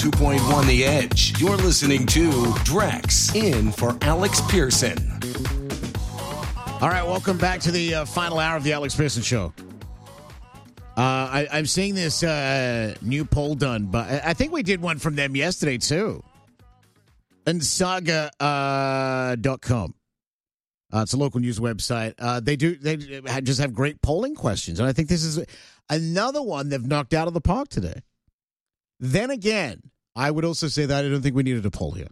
2.1 The Edge. You're listening to Drex in for Alex Pearson. All right, welcome back to the final hour of the Alex Pearson Show. I'm seeing this new poll done, but I think we did one from them yesterday, too. And saga.com. It's a local news website. They just have great polling questions, and I think this is another one they've knocked out of the park today. Then again, I would also say that I don't think we needed a poll here.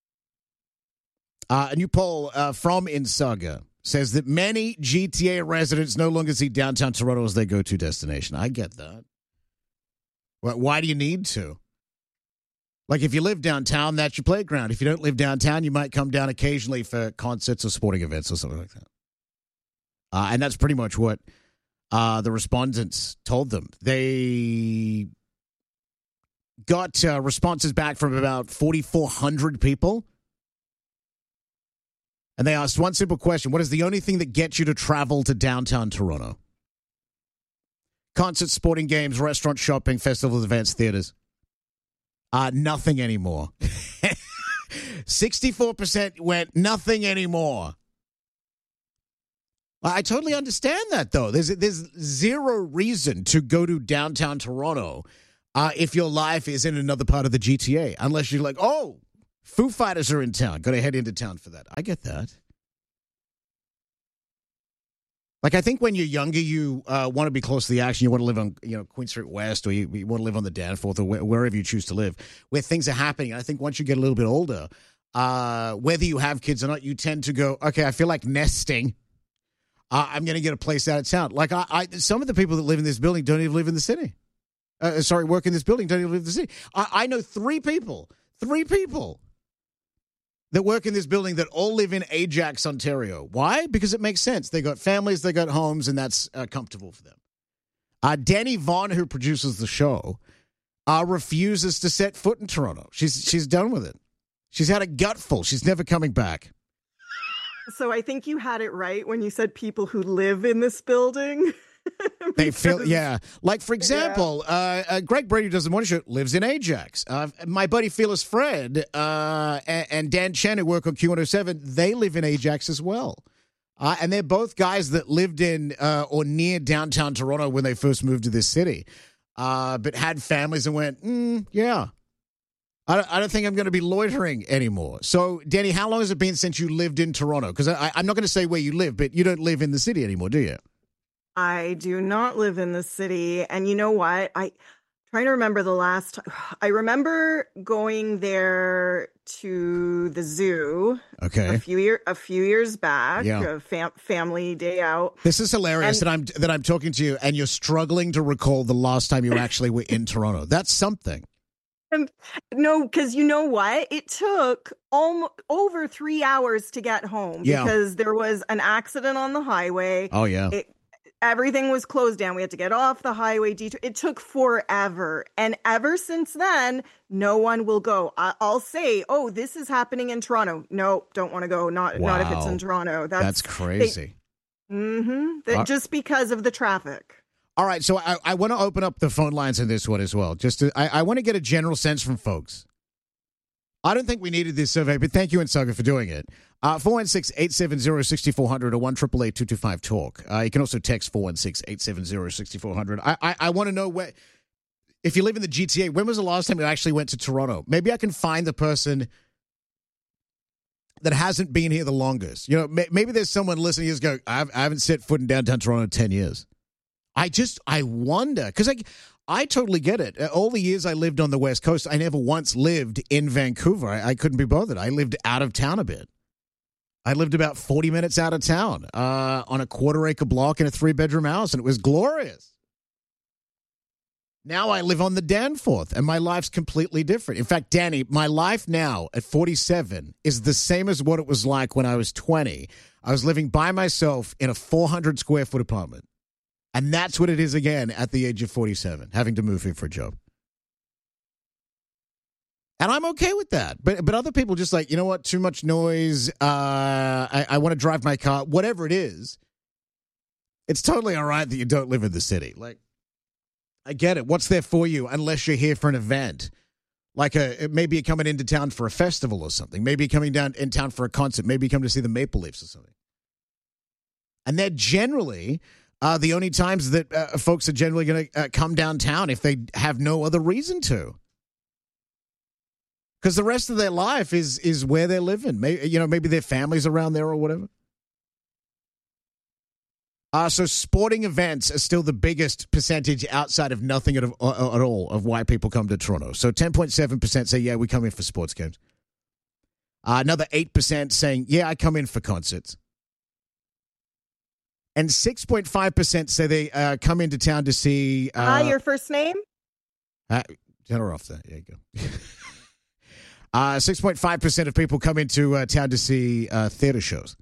A new poll from Insaga says that many GTA residents no longer see downtown Toronto as their go-to destination. I get that. Well, why do you need to? Like, if you live downtown, that's your playground. If you don't live downtown, you might come down occasionally for concerts or sporting events or something like that. And that's pretty much what the respondents told them. They got responses back from about 4,400 people. And they asked one simple question. What is the only thing that gets you to travel to downtown Toronto? Concerts, sporting games, restaurants, shopping, festivals, events, theaters. Nothing anymore. 64% went nothing anymore. I totally understand that, though. There's zero reason to go to downtown Toronto if your life is in another part of the GTA, unless you're like, oh, Foo Fighters are in town. Got to head into town for that. I get that. Like, I think when you're younger, you want to be close to the action. You want to live on, Queen Street West, or you want to live on the Danforth, or wherever you choose to live, where things are happening. And I think once you get a little bit older, whether you have kids or not, you tend to go, okay, I feel like nesting. I'm going to get a place out of town. Like, some of the people that live in this building don't even live in the city. Work in this building, don't even live in the city. I know three people that work in this building that all live in Ajax, Ontario. Why? Because it makes sense. They got families, they got homes, and that's comfortable for them. Danny Vaughn, who produces the show, refuses to set foot in Toronto. She's done with it. She's had a gutful. She's never coming back. So I think you had it right when you said people who live in this building. They feel, yeah. Like, for example, Greg Brady does the morning show, lives in Ajax. My buddy Fearless Fred and Dan Chen, who work on Q107, they live in Ajax as well. And they're both guys that lived in or near downtown Toronto when they first moved to this city, but had families and went, yeah. I don't think I'm going to be loitering anymore. So, Danny, how long has it been since you lived in Toronto? Because I'm not going to say where you live, but you don't live in the city anymore, do you? I do not live in the city. And you know what? I'm trying to remember the last time. I remember going there to the zoo. Okay. A few years back. Yeah. A family day out. This is hilarious that I'm talking to you and you're struggling to recall the last time you actually were in Toronto. That's something. No, because you know what? It took over 3 hours to get home because there was an accident on the highway. Oh, yeah. Everything was closed down. We had to get off the highway detour. It took forever. And ever since then, no one will go. I'll say, oh, this is happening in Toronto. No, don't want to go. Not if it's in Toronto. That's crazy. Just because of the traffic. All right, so I want to open up the phone lines in this one as well. I want to get a general sense from folks. I don't think we needed this survey, but thank you, Insaga, for doing it. 416-870-6400 or 1-888-225-TALK. You can also text 416-870-6400. I want to know if you live in the GTA, when was the last time you actually went to Toronto? Maybe I can find the person that hasn't been here the longest. Maybe there's someone listening who's going, I haven't set foot in downtown Toronto in 10 years. I wonder, because I totally get it. All the years I lived on the West Coast, I never once lived in Vancouver. I couldn't be bothered. I lived out of town a bit. I lived about 40 minutes out of town on a quarter-acre block in a 3-bedroom house, and it was glorious. Now I live on the Danforth, and my life's completely different. In fact, Danny, my life now at 47 is the same as what it was like when I was 20. I was living by myself in a 400-square-foot apartment. And that's what it is again at the age of 47, having to move here for a job. And I'm okay with that. But other people just like, you know what, too much noise. I want to drive my car, whatever it is. It's totally all right that you don't live in the city. Like, I get it. What's there for you unless you're here for an event? Like maybe you're coming into town for a festival or something. Maybe you're coming down in town for a concert. Maybe you come to see the Maple Leafs or something. And they're generally the only times that folks are generally going to come downtown if they have no other reason to. Because the rest of their life is where they're living. Maybe their family's around there or whatever. So sporting events are still the biggest percentage outside of nothing at all of why people come to Toronto. So 10.7% say, yeah, we come in for sports games. Another 8% saying, yeah, I come in for concerts. And 6.5% say they come into town to see... your first name? Turn her off there. There you go. 6.5% of people come into town to see theater shows.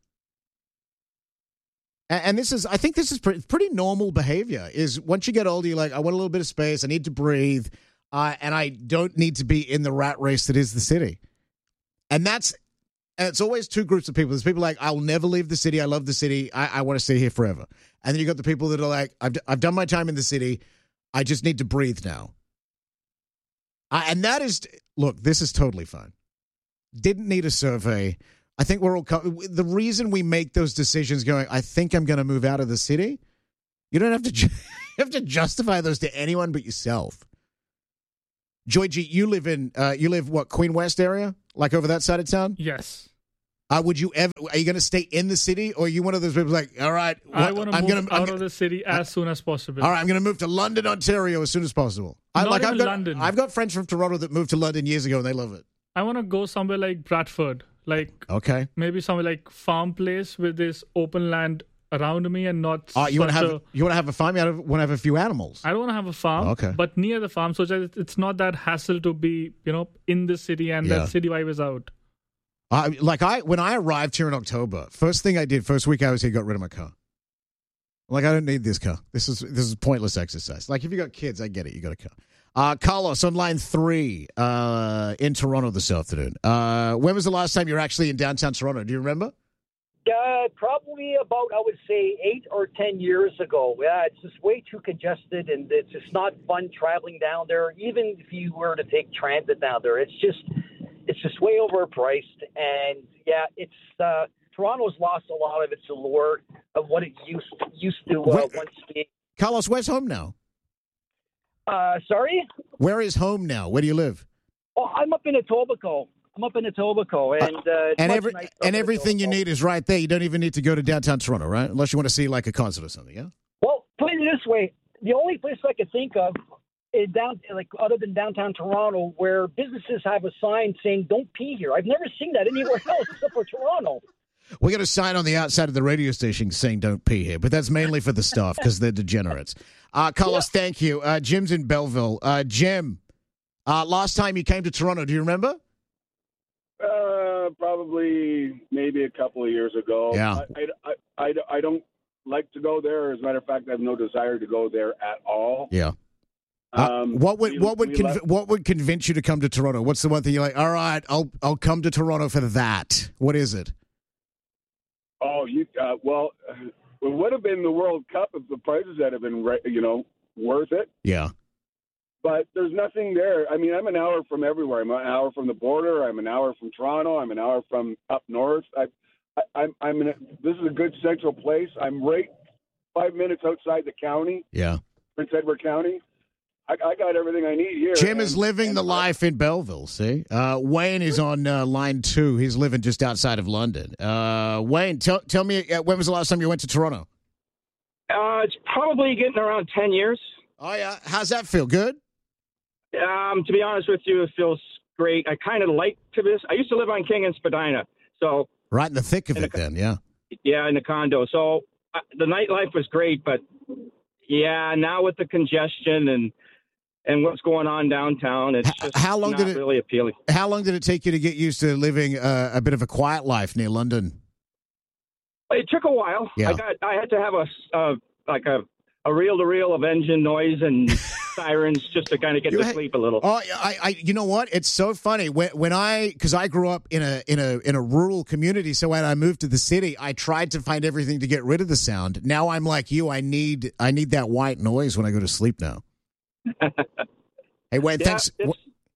And I think this is pretty normal behavior, is once you get older, you're like, I want a little bit of space, I need to breathe, and I don't need to be in the rat race that is the city. And it's always two groups of people. There's people like, I'll never leave the city, I love the city, I want to stay here forever. And then you got the people that are like, I've done my time in the city, I just need to breathe now. And that is, look, this is totally fine. Didn't need a survey. I think we're all the reason we make those decisions going, I think I'm going to move out of the city. You don't have to you have to justify those to anyone but yourself. Georgie, you live what, Queen West area? Like over that side of town? Yes. Are you going to stay in the city, or are you one of those people like, all right, I want to move out of the city as soon as possible. All right, I'm going to move to London, Ontario as soon as possible. London. I've got friends from Toronto that moved to London years ago and they love it. I want to go somewhere like Bradford. Okay. Maybe somewhere like farm place with this open land around me and not. You want to have a farm? You want to have a few animals? I don't want to have a farm. Okay. But near the farm, so that it's not that hassle to be, in the city, and that city vibe is out. When I arrived here in October, first week I was here, got rid of my car. I don't need this car. This is pointless exercise. Like, if you got kids, I get it. You got a car. Carlos on line 3 in Toronto this afternoon. When was the last time you were actually in downtown Toronto? Do you remember? Probably about, I would say, 8 or 10 years ago. Yeah, it's just way too congested, and it's just not fun traveling down there. Even if you were to take transit down there, it's just way overpriced. And yeah, Toronto's lost a lot of its allure of what it used to once be. Carlos, where's home now? Sorry? Where is home now? Where do you live? Oh, I'm up in Etobicoke. And everything you need is right there. You don't even need to go to downtown Toronto, right? Unless you want to see like a concert or something, yeah? Well, put it this way. The only place I could think of is other than downtown Toronto, where businesses have a sign saying "Don't pee here." I've never seen that anywhere else except for Toronto. We got a sign on the outside of the radio station saying "Don't pee here," but that's mainly for the staff because they're degenerates. Carlos, thank you. Jim's in Belleville. Jim, last time you came to Toronto, do you remember? Probably maybe a couple of years ago. Yeah. I don't like to go there. As a matter of fact, I have no desire to go there at all. Yeah. What would convince you to come to Toronto? What's the one thing you're like, all right, I'll come to Toronto for that? What is it? Oh, well, it would have been the World Cup if the prices had been, worth it. Yeah. But there's nothing there. I mean, I'm an hour from everywhere. I'm an hour from the border. I'm an hour from Toronto. I'm an hour from up north. This is a good central place. I'm right 5 minutes outside the county. Yeah. Prince Edward County. I got everything I need here. Jim is living the life in Belleville, see? Wayne is on line 2. He's living just outside of London. Wayne, tell me, when was the last time you went to Toronto? It's probably getting around 10 years. Oh, yeah. How's that feel? Good? To be honest with you, it feels great. I kind of like this. I used to live on King and Spadina. So right in the thick of it then, yeah. Yeah, in the condo. So the nightlife was great, but yeah, now with the congestion and what's going on downtown, it's just really appealing. How long did it take you to get used to living a bit of a quiet life near London? It took a while. Yeah. I had to have a reel-to-reel of engine noise and sirens just to kind of get to sleep a little. Oh, you know what? It's so funny because I grew up in a rural community. So when I moved to the city, I tried to find everything to get rid of the sound. Now I'm like you. I need that white noise when I go to sleep now. Hey, Wayne, thanks.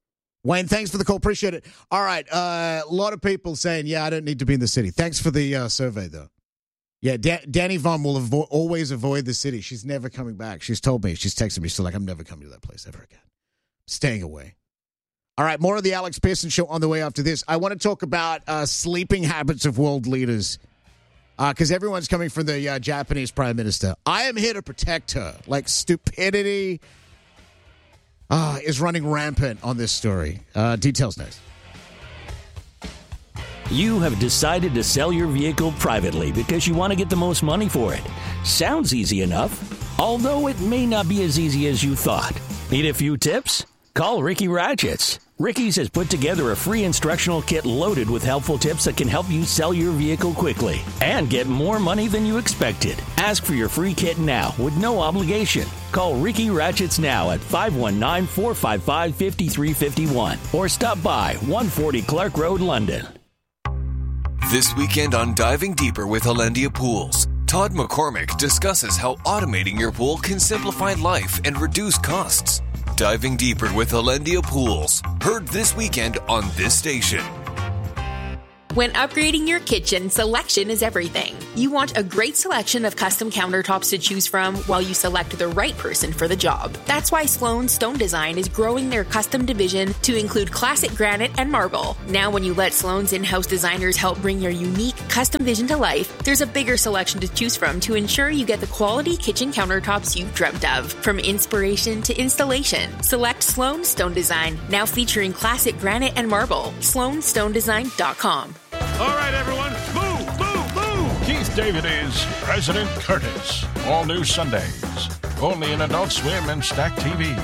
Wayne, thanks for the call. Appreciate it. All right. A lot of people saying, I don't need to be in the city. Thanks for the survey, though. Yeah, Danny Vaughn will always avoid the city. She's never coming back. She's told me. She's texted me. She's like, I'm never coming to that place ever again. Staying away. All right, more of the Alex Pearson Show on the way after this. I want to talk about sleeping habits of world leaders because everyone's coming for the Japanese prime minister. I am here to protect her. Like, stupidity is running rampant on this story. Details next. You have decided to sell your vehicle privately because you want to get the most money for it. Sounds easy enough, although it may not be as easy as you thought. Need a few tips? Call Ricky Ratchets. Ricky's has put together a free instructional kit loaded with helpful tips that can help you sell your vehicle quickly and get more money than you expected. Ask for your free kit now with no obligation. Call Ricky Ratchets now at 519-455-5351 or stop by 140 Clark Road, London. This weekend on Diving Deeper with Hollandia Pools, Todd McCormick discusses how automating your pool can simplify life and reduce costs. Diving Deeper with Hollandia Pools, heard this weekend on this station. When upgrading your kitchen, selection is everything. You want a great selection of custom countertops to choose from while you select the right person for the job. That's why Sloan Stone Design is growing their custom division to include classic granite and marble. Now when you let Sloan's in-house designers help bring your unique custom vision to life, there's a bigger selection to choose from to ensure you get the quality kitchen countertops you've dreamt of. From inspiration to installation, select Sloan Stone Design, now featuring classic granite and marble. SloanStoneDesign.com. All right, everyone, move, move, move! Keith David is President Curtis. All new Sundays. Only in Adult Swim and Stack TV.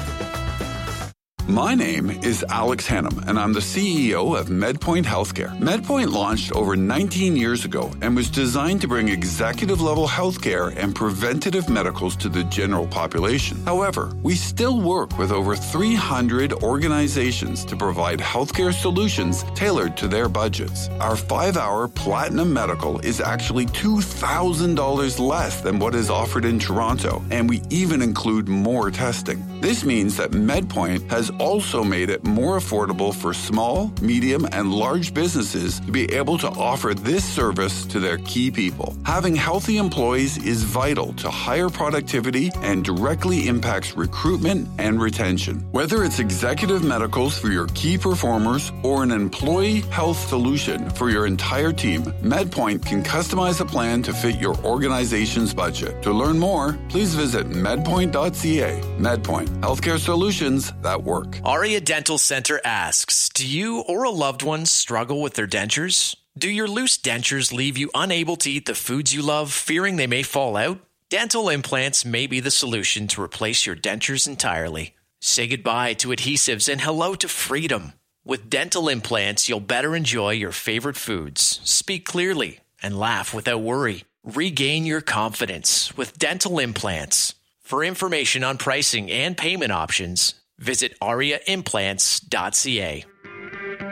My name is Alex Hannum, and I'm the CEO of MedPoint Healthcare. MedPoint launched over 19 years ago and was designed to bring executive-level healthcare and preventative medicals to the general population. However, we still work with over 300 organizations to provide healthcare solutions tailored to their budgets. Our 5-hour Platinum Medical is actually $2,000 less than what is offered in Toronto, and we even include more testing. This means that MedPoint has also made it more affordable for small, medium, and large businesses to be able to offer this service to their key people. Having healthy employees is vital to higher productivity and directly impacts recruitment and retention. Whether it's executive medicals for your key performers or an employee health solution for your entire team, MedPoint can customize a plan to fit your organization's budget. To learn more, please visit medpoint.ca. MedPoint, healthcare solutions that work. Aria Dental Center asks, do you or a loved one struggle with their dentures? Do your loose dentures leave you unable to eat the foods you love, fearing they may fall out? Dental implants may be the solution to replace your dentures entirely. Say goodbye to adhesives and hello to freedom. With dental implants, you'll better enjoy your favorite foods, speak clearly, and laugh without worry. Regain your confidence with dental implants. For information on pricing and payment options, visit ariaimplants.ca.